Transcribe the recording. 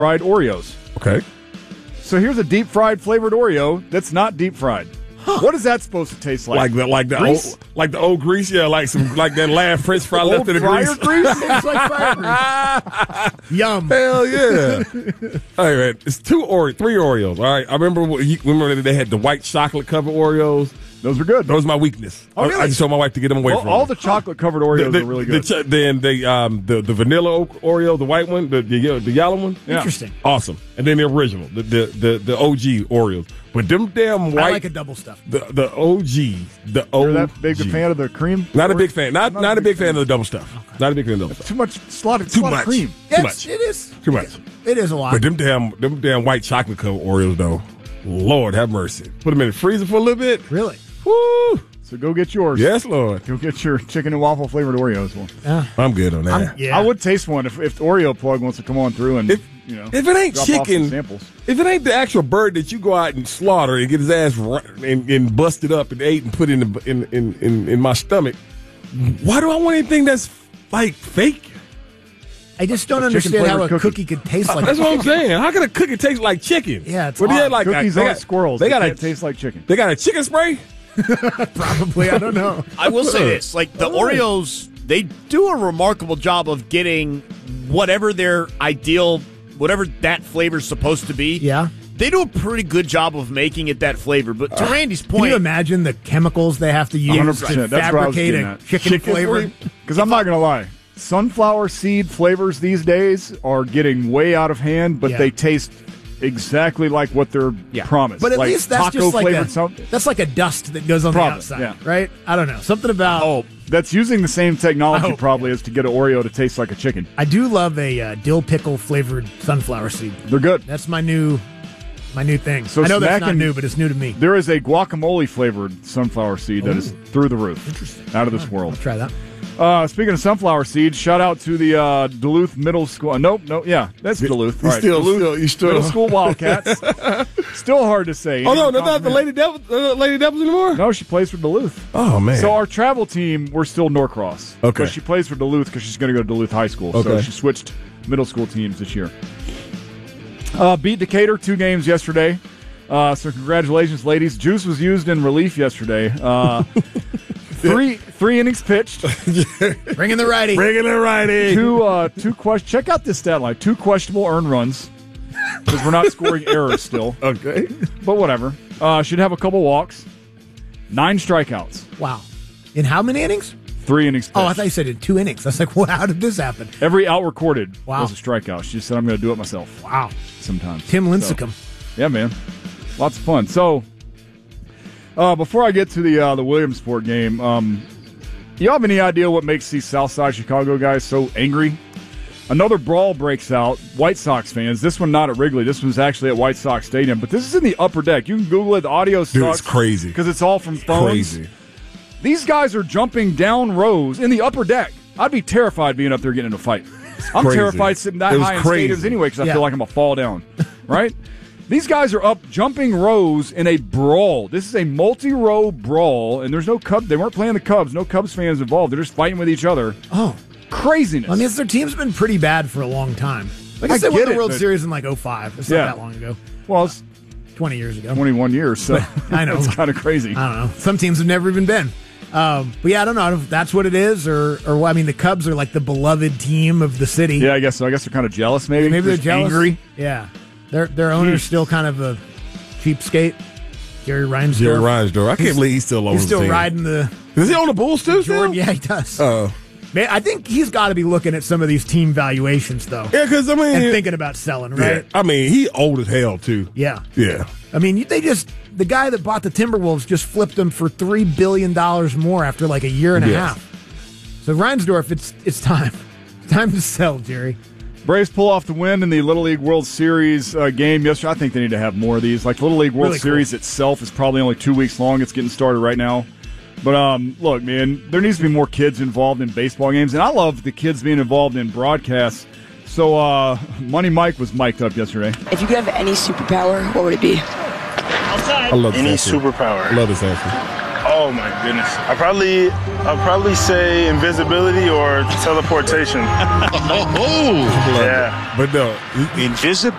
fried Oreos. Okay. So here's a deep-fried flavored Oreo that's not deep-fried. What is that supposed to taste like? Like the old grease, yeah, like that last French fry left in the fryer grease. It's like fryer grease. Yum. Hell yeah! All right, it's three Oreos. All right, I remember they had the white chocolate covered Oreos. Those are good. Those are my weakness. Oh, really? I just told my wife to get them away from me. All the chocolate covered Oreos are really good. Then the vanilla Oreo, the white one, the yellow one. Yeah. Interesting. Awesome. And then the original, the OG Oreos. But them damn white. I like a double stuff. The OG. The OG. You're that big a fan of the cream? Not a big fan. Not a big fan of the double stuff. Okay. Not a big fan of the double stuff. Too much slotted cream. Too much. It is. Too much. It is a lot. But them damn white chocolate covered Oreos though. Lord have mercy. Put them in the freezer for a little bit. Really? Woo. So go get yours. Yes, Lord. Go get your chicken and waffle flavored Oreos one. I'm good on that. Yeah. I would taste one if the Oreo plug wants to come on through and if it ain't drop chicken, off some samples. If it ain't the actual bird that you go out and slaughter and get his ass and busted up and ate and put in my stomach, why do I want anything that's like fake? I just don't understand how a cookie could taste like That's what I'm saying. How can a cookie taste like chicken? Yeah, it's odd. Cookies aren't squirrels. They gotta taste like chicken. They got a chicken spray? Probably. I don't know. I will say this. Like, the Oreos, they do a remarkable job of getting whatever their ideal, whatever that flavor's supposed to be. Yeah. They do a pretty good job of making it that flavor. But to Randy's point. Can you imagine the chemicals they have to use 100%. to That's what I was fabricate getting a at. chicken flavor? Because I'm not going to lie. Sunflower seed flavors these days are getting way out of hand, but they taste exactly like what they're promised. But at like least that's just like that's like a dust that goes on the outside, right? I don't know. Something about that's using the same technology probably as to get an Oreo to taste like a chicken. I do love a dill pickle flavored sunflower seed. They're good. That's my new thing. So I know that's not new, but it's new to me. There is a guacamole flavored sunflower seed that is through the roof. Interesting. Out of this world. I'll try that. Speaking of sunflower seeds, shout out to the Duluth Middle School. That's Duluth. You still Middle School Wildcats. Still hard to say. Oh no, not the Lady Devils anymore. No, she plays for Duluth. Oh man. So our travel team, we're still Norcross. Okay. But she plays for Duluth because she's going to go to Duluth High School. Okay. So she switched middle school teams this year. Beat Decatur 2 games yesterday. So congratulations, ladies. Juice was used in relief yesterday. Three innings pitched. Bringing the righty. Check out this stat line. 2 questionable earned runs because we're not scoring errors still. Okay. But whatever. Should have a couple walks. 9 strikeouts. Wow. In how many innings? 3 innings pitched. Oh, I thought you said in 2 innings. I was like, well, how did this happen? Every out recorded Wow. was a strikeout. She just said, I'm going to do it myself. Wow. Sometimes. Tim Lincecum. Yeah, man. Lots of fun. So, before I get to the Williamsport game, you have any idea what makes these Southside Chicago guys so angry? Another brawl breaks out. White Sox fans. This one not at Wrigley. This one's actually at White Sox Stadium. But this is in the upper deck. You can Google it. The audio sucks. Dude, it's crazy. Because it's all from phones. Crazy. These guys are jumping down rows in the upper deck. I'd be terrified being up there getting in a fight. I'm terrified sitting that high in stadiums anyway because I feel like I'm going to fall down. Right? These guys are up jumping rows in a brawl. This is a multi-row brawl, and there's no Cubs. They weren't playing the Cubs. No Cubs fans involved. They're just fighting with each other. Oh. Craziness. I mean, their team's been pretty bad for a long time. Like I said, won the World Series in like 2005. It's not that long ago. Well, it's 20 years ago. 21 years, so I know. It's kind of crazy. I don't know. Some teams have never even been. But yeah, I don't know if that's what it is or I mean, the Cubs are like the beloved team of the city. Yeah, I guess so. I guess they're kind of jealous, maybe. Maybe they're jealous. Angry. Yeah. Their owner's still kind of a cheapskate. Jerry Reinsdorf. I can't believe he's still on the team. He's still riding the... Does he own the Bulls too, still? Yeah, he does. Oh. Man, I think he's got to be looking at some of these team valuations, though. Yeah, because, I mean... And thinking about selling, right? Yeah. I mean, he old as hell, too. Yeah. Yeah. I mean, the guy that bought the Timberwolves just flipped them for $3 billion more after like a year and a half. So Reinsdorf, it's time. It's time to sell, Jerry. Braves pull off the win in the Little League World Series game yesterday. I think they need to have more of these. Like, Little League World Series itself is probably only 2 weeks long. It's getting started right now. But, look, man, there needs to be more kids involved in baseball games. And I love the kids being involved in broadcasts. So, Money Mike was mic'd up yesterday. If you could have any superpower, what would it be? I love this answer. Superpower. I love this answer. Oh, my goodness. I probably I'll probably say invisibility or teleportation. Oh, yeah. But no. Invisibility.